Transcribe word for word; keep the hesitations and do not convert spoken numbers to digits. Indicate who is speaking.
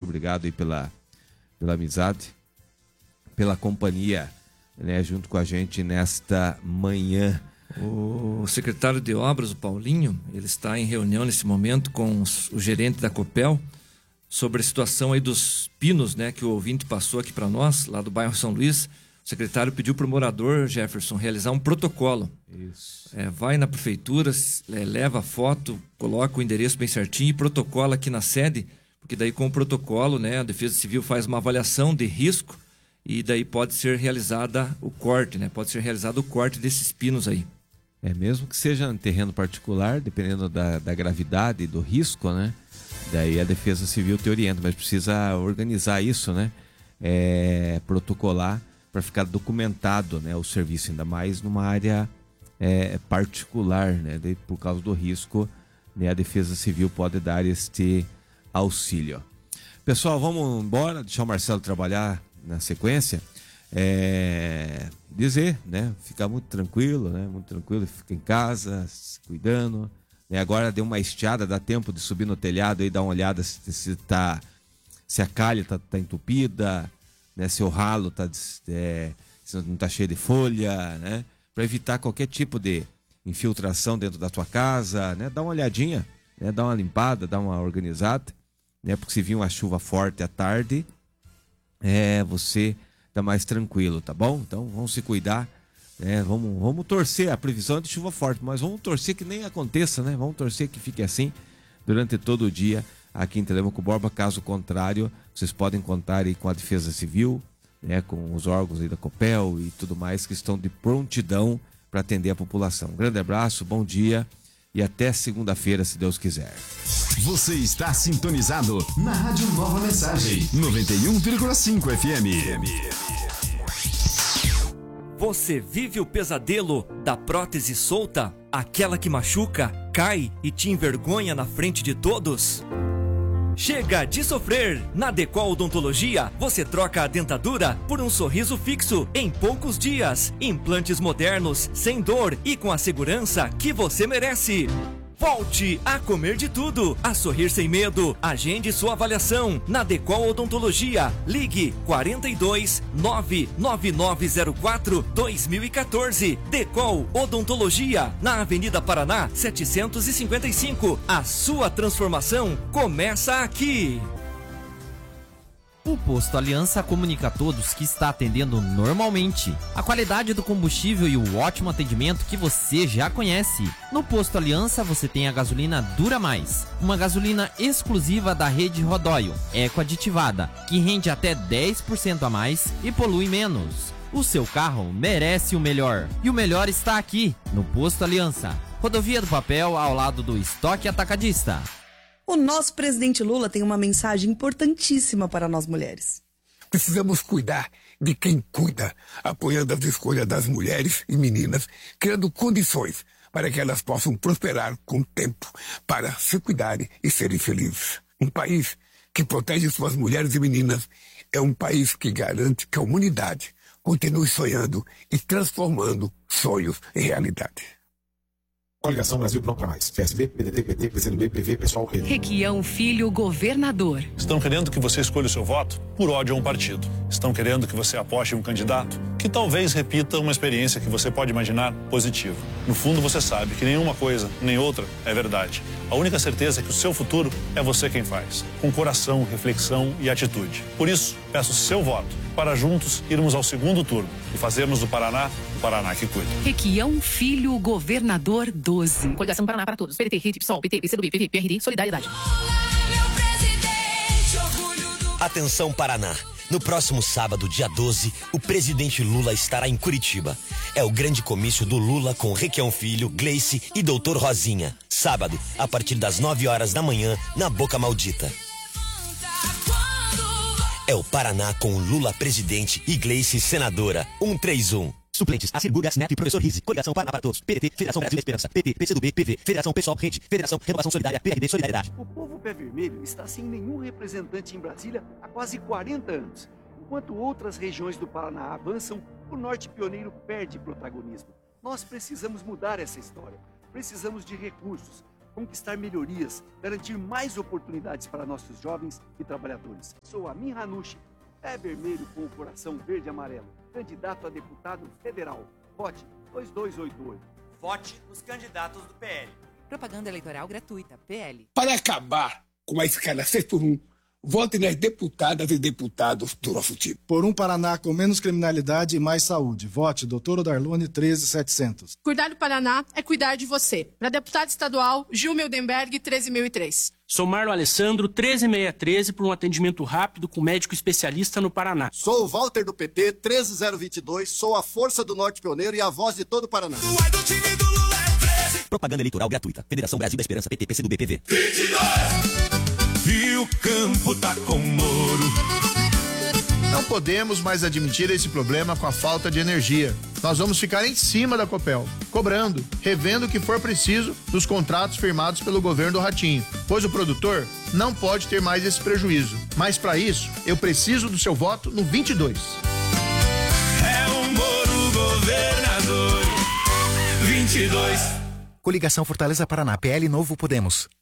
Speaker 1: obrigado aí pela, pela amizade, pela companhia, né, junto com a gente nesta manhã.
Speaker 2: O secretário de Obras, o Paulinho, ele está em reunião nesse momento com os, o gerente da Copel sobre a situação aí dos pinos, né, que o ouvinte passou aqui para nós, lá do bairro São Luís. O secretário pediu para o morador, Jefferson, realizar um protocolo.
Speaker 1: Isso.
Speaker 2: É, vai na prefeitura, é, leva a foto, coloca o endereço bem certinho e protocola aqui na sede, porque daí com o protocolo, né, a Defesa Civil faz uma avaliação de risco e daí pode ser realizada o corte, né, pode ser realizado o corte desses pinos aí.
Speaker 1: É, mesmo que seja em terreno particular, dependendo da, da gravidade e do risco, né? Daí a Defesa Civil te orienta, mas precisa organizar isso, né? É, protocolar para ficar documentado, né, o serviço, ainda mais numa área é, particular, né? Daí, por causa do risco, né, a Defesa Civil pode dar este auxílio. Pessoal, vamos embora, deixar o Marcelo trabalhar na sequência. É, dizer, né, ficar muito tranquilo, né, muito tranquilo, fica em casa, se cuidando, né, agora deu uma estiada, dá tempo de subir no telhado e dar uma olhada se, se, tá, se a calha tá, tá entupida, né, se o ralo tá, é, se não tá cheio de folha, né, para evitar qualquer tipo de infiltração dentro da tua casa, né, dá uma olhadinha, né, dá uma limpada, dá uma organizada, né, porque se vir uma chuva forte à tarde, é, você tá mais tranquilo, tá bom? Então vamos se cuidar, né? Vamos, vamos torcer, a previsão é de chuva forte, mas vamos torcer que nem aconteça, né? Vamos torcer que fique assim durante todo o dia aqui em Telemaco Borba. Caso contrário, vocês podem contar aí com a Defesa Civil, né? Com os órgãos aí da Copel e tudo mais que estão de prontidão para atender a população. Um grande abraço, bom dia e até segunda-feira, se Deus quiser.
Speaker 3: Você está sintonizado na Rádio Nova Mensagem, noventa e um vírgula cinco F M.
Speaker 4: Você vive o pesadelo da prótese solta? Aquela que machuca, cai e te envergonha na frente de todos? Chega de sofrer! Na Decol Odontologia, você troca a dentadura por um sorriso fixo em poucos dias. Implantes modernos, sem dor e com a segurança que você merece. Volte a comer de tudo, a sorrir sem medo. Agende sua avaliação na Decol Odontologia. Ligue quarenta e dois, nove nove nove zero quatro, dois mil e quatorze. Decol Odontologia, na Avenida Paraná, setecentos e cinquenta e cinco. A sua transformação começa aqui.
Speaker 5: O Posto Aliança comunica a todos que está atendendo normalmente. A qualidade do combustível e o ótimo atendimento que você já conhece. No Posto Aliança você tem a gasolina Dura Mais, uma gasolina exclusiva da rede Rodóio, eco-aditivada, que rende até dez por cento a mais e polui menos. O seu carro merece o melhor. E o melhor está aqui, no Posto Aliança. Rodovia do Papel, ao lado do Estoque Atacadista.
Speaker 6: O nosso presidente Lula tem uma mensagem importantíssima para nós mulheres.
Speaker 7: Precisamos cuidar de quem cuida, apoiando as escolhas das mulheres e meninas, criando condições para que elas possam prosperar com o tempo, para se cuidarem e serem felizes. Um país que protege suas mulheres e meninas é um país que garante que a humanidade continue sonhando e transformando sonhos em realidade.
Speaker 8: Coligação Brasil Pronto para Mais. P S B, P D T, P T, P C do B, P V, Pessoal, Rede.
Speaker 9: Requião Filho, governador.
Speaker 10: Estão querendo que você escolha o seu voto por ódio a um partido. Estão querendo que você aposte em um candidato que talvez repita uma experiência que você pode imaginar positiva. No fundo, você sabe que nenhuma coisa, nem outra, é verdade. A única certeza é que o seu futuro é você quem faz. Com coração, reflexão e atitude. Por isso, peço seu voto para juntos irmos ao segundo turno e fazermos do Paraná o Paraná que cuida.
Speaker 9: Requião Filho, governador doze.
Speaker 11: Coligação Paraná para todos. P D T, Rede, PSOL, P T, P C do B, P V, P R D, Solidariedade.
Speaker 12: Atenção, Paraná. No próximo sábado, dia doze, o presidente Lula estará em Curitiba. É o grande comício do Lula com Requião Filho, Gleice e doutor Rosinha. Sábado, a partir das nove horas da manhã, na Boca Maldita. É o Paraná com Lula presidente e Gleice senadora. cento e trinta e um.
Speaker 13: Suplentes, Acir Burgas, Neto e Professor Rizzi. Coligação Paraná para todos. P D T, Federação Brasil Esperança. P T, P C do B, P V, Federação Pessoal, Rede, Federação Renovação Solidária, P R D, Solidariedade.
Speaker 14: O povo pé vermelho está sem nenhum representante em Brasília há quase quarenta anos. Enquanto outras regiões do Paraná avançam, o Norte Pioneiro perde protagonismo. Nós precisamos mudar essa história. Precisamos de recursos. conquistar melhorias, garantir mais oportunidades para nossos jovens e trabalhadores. Sou Amin Hanushi, pé vermelho com o coração verde e amarelo, candidato a deputado federal. Vote dois dois oito oito.
Speaker 15: Vote nos candidatos do P L.
Speaker 16: Propaganda eleitoral gratuita, P L.
Speaker 7: Para acabar com a escala seis por um, vote nas deputadas e deputados do nosso time.
Speaker 17: Por um Paraná com menos criminalidade e mais saúde. Vote doutor Darlone treze mil e setecentos.
Speaker 11: Cuidar do Paraná é cuidar de você. Para deputado estadual, Gil Mildenberg, treze mil e três.
Speaker 18: Sou Marlon Alessandro, treze mil seiscentos e treze, por um atendimento rápido com médico especialista no Paraná.
Speaker 19: Sou o Walter do P T, treze mil e vinte e dois, sou a força do Norte Pioneiro e a voz de todo o Paraná.
Speaker 13: Propaganda eleitoral gratuita. Federação Brasil da Esperança, P T, P C do B, P V.
Speaker 20: vinte e dois! E o campo tá com Moro.
Speaker 21: Não podemos mais admitir esse problema com a falta de energia. Nós vamos ficar em cima da Copel, cobrando, revendo o que for preciso dos contratos firmados pelo governo do Ratinho, pois o produtor não pode ter mais esse prejuízo. Mas para isso, eu preciso do seu voto no vinte e dois.
Speaker 20: É o Moro governador. vinte e dois.
Speaker 13: Coligação Fortaleza Paraná, P L Novo Podemos.